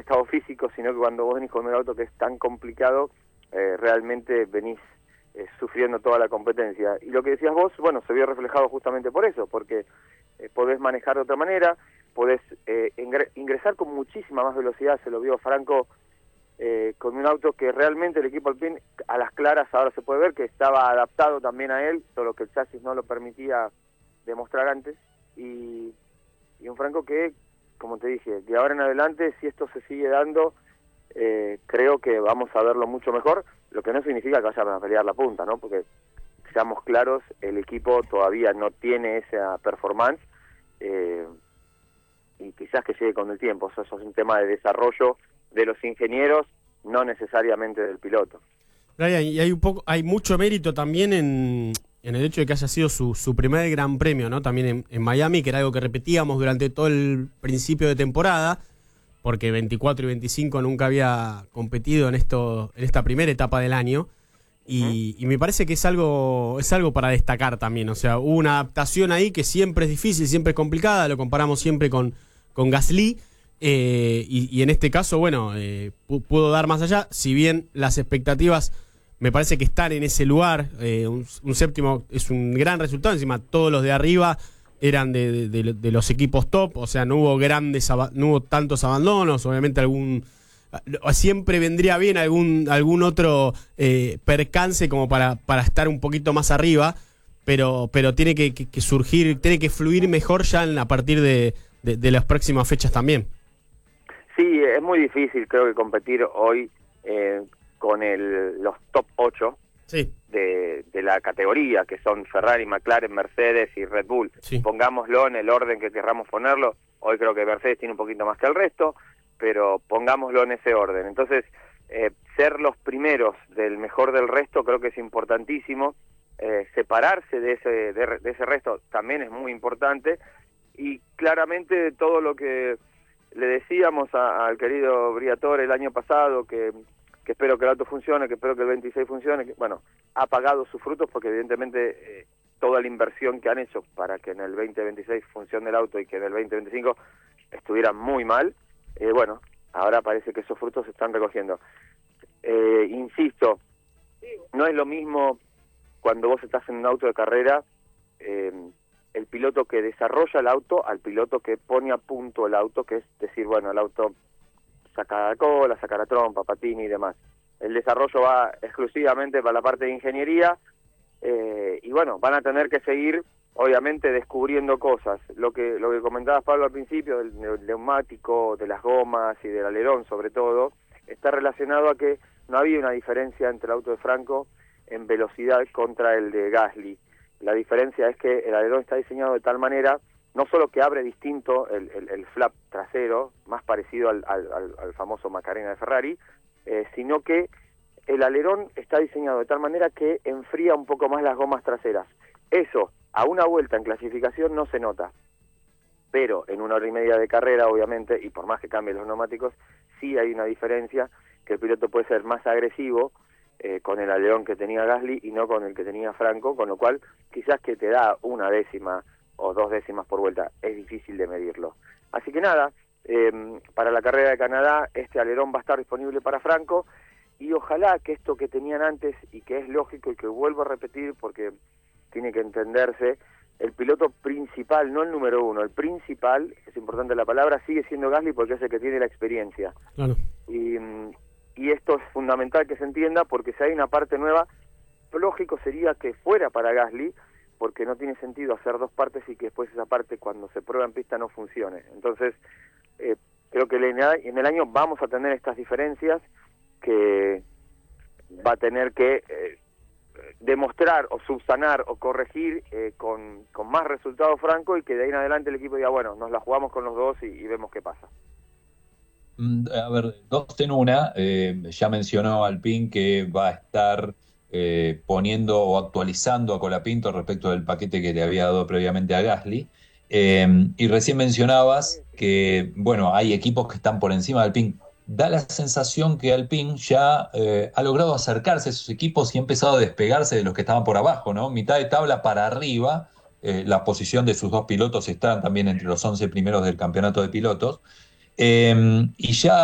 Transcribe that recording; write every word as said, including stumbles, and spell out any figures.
estado físico, sino que cuando vos venís con un auto que es tan complicado, eh, realmente venís eh, sufriendo toda la competencia. Y lo que decías vos, bueno, se vio reflejado justamente por eso, porque eh, podés manejar de otra manera, podés eh, ingresar con muchísima más velocidad, se lo vio Franco eh, con un auto que realmente el equipo Alpine, a las claras ahora se puede ver que estaba adaptado también a él, solo que el chasis no lo permitía demostrar antes, y, y un Franco que, como te dije, de ahora en adelante, si esto se sigue dando, eh, creo que vamos a verlo mucho mejor, lo que no significa que vayan a pelear la punta, ¿no? Porque, seamos claros, el equipo todavía no tiene esa performance, eh, y quizás que llegue con el tiempo. Eso, eso es un tema de desarrollo de los ingenieros, no necesariamente del piloto. Brian, y hay un poco, hay mucho mérito también en, en el hecho de que haya sido su, su primer gran premio, ¿no? También en, en Miami, que era algo que repetíamos durante todo el principio de temporada, porque veinticuatro y veinticinco nunca había competido en esto, en esta primera etapa del año. Y, y me parece que es algo es algo para destacar también, o sea, hubo una adaptación ahí que siempre es difícil, siempre es complicada, lo comparamos siempre con, con Gasly, eh, y, y en este caso, bueno, eh, pudo dar más allá, si bien las expectativas me parece que están en ese lugar, eh, un, un séptimo es un gran resultado, encima todos los de arriba eran de, de, de, de los equipos top, o sea, no hubo grandes, no hubo tantos abandonos, obviamente algún... Siempre vendría bien algún algún otro eh, percance como para, para estar un poquito más arriba, pero pero tiene que, que, que surgir, tiene que fluir mejor ya en, a partir de, de, de las próximas fechas también. Sí, es muy difícil, creo que competir hoy eh, con el, los top ocho sí. de, de la categoría, que son Ferrari, McLaren, Mercedes y Red Bull. Sí. Pongámoslo en el orden que querramos ponerlo. Hoy creo que Mercedes tiene un poquito más que el resto, pero pongámoslo en ese orden. Entonces, eh, ser los primeros del mejor del resto creo que es importantísimo, eh, separarse de ese de, de ese resto también es muy importante, y claramente todo lo que le decíamos a, al querido Briatore el año pasado, que, que espero que el auto funcione, que espero que el veintiséis funcione, que, bueno, ha pagado sus frutos, porque evidentemente eh, toda la inversión que han hecho para que en el veinte veintiséis funcione el auto y que en el veinte veinticinco estuviera muy mal, Eh, bueno, ahora parece que esos frutos se están recogiendo. Eh, insisto, no es lo mismo cuando vos estás en un auto de carrera, eh, el piloto que desarrolla el auto al piloto que pone a punto el auto, que es decir, bueno, el auto saca la cola, saca la trompa, patina y demás. El desarrollo va exclusivamente para la parte de ingeniería, eh, y bueno, van a tener que seguir obviamente descubriendo cosas. Lo que lo que comentabas, Pablo, al principio, del, del neumático, de las gomas y del alerón sobre todo, está relacionado a que no había una diferencia entre el auto de Franco en velocidad contra el de Gasly. La diferencia es que el alerón está diseñado de tal manera, no solo que abre distinto el, el, el flap trasero, más parecido al, al, al famoso Macarena de Ferrari, eh, sino que el alerón está diseñado de tal manera que enfría un poco más las gomas traseras. Eso, a una vuelta en clasificación no se nota, pero en una hora y media de carrera, obviamente, y por más que cambien los neumáticos, sí hay una diferencia, que el piloto puede ser más agresivo eh, con el alerón que tenía Gasly y no con el que tenía Franco, con lo cual quizás que te da una décima o dos décimas por vuelta, es difícil de medirlo. Así que nada, eh, para la carrera de Canadá este alerón va a estar disponible para Franco, y ojalá que esto que tenían antes, y que es lógico y que vuelvo a repetir porque tiene que entenderse, el piloto principal, no el número uno, el principal, es importante la palabra, sigue siendo Gasly porque es el que tiene la experiencia. Claro. Y, y esto es fundamental que se entienda, porque si hay una parte nueva, lo lógico sería que fuera para Gasly, porque no tiene sentido hacer dos partes y que después esa parte cuando se prueba en pista no funcione. Entonces, eh, creo que en el año vamos a tener estas diferencias que va a tener que eh, demostrar o subsanar o corregir eh, con, con más resultado Franco, y que de ahí en adelante el equipo diga, bueno, nos la jugamos con los dos y, y vemos qué pasa. A ver, dos en una, eh, ya mencionó Alpine que va a estar eh, poniendo o actualizando a Colapinto respecto del paquete que le había dado previamente a Gasly, eh, y recién mencionabas que, bueno, hay equipos que están por encima de Alpine. Da la sensación que Alpine ya eh, ha logrado acercarse a esos equipos y ha empezado a despegarse de los que estaban por abajo, ¿no? Mitad de tabla para arriba, eh, la posición de sus dos pilotos están también entre los once primeros del campeonato de pilotos, eh, y ya